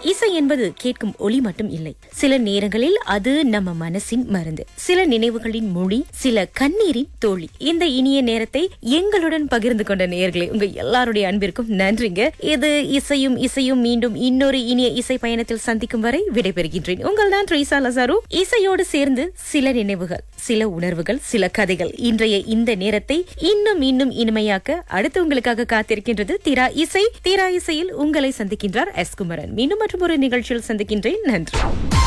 இசை என்பது கேட்கும் ஒலி மட்டும் இல்லை. சில நேரங்களில் அது நம்ம மனசின் மருந்து, சில நினைவுகளின் மொழி, சில கண்ணீரின் தோழி. இந்த இனிய நேரத்தை எங்களுடன் பகிர்ந்து கொண்ட நேயர்களே, உங்க எல்லாருடைய அன்பிற்கும் நன்றிங்க. இது இசையும் இசையும் மீண்டும் இன்னொரு இனிய இசை பயணத்தில் சந்திக்கும் வரை விடைபெறுகின்றேன். உங்கள் தான் ட்ரீசா லசாரு. இசையோடு சேர்ந்து சில நினைவுகள், சில உணர்வுகள், சில கதைகள். இன்றைய இந்த நேரத்தை இன்னும் இன்னும் இனிமையாக்க அடுத்து உங்களுக்காக காத்திருக்கின்றது தீரா இசை. தீரா இசையில் உங்களை சந்திக்கின்றார் எஸ் குமரன். மீண்டும் மற்றும் ஒரு நிகழ்ச்சியில் சந்திக்கின்றேன். நன்றி.